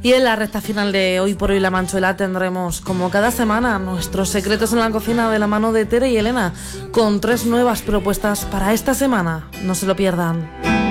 Y en la recta final de Hoy por Hoy La Manchuela tendremos, como cada semana, nuestros secretos en la cocina de la mano de Tere y Elena, con 3 nuevas propuestas para esta semana. No se lo pierdan.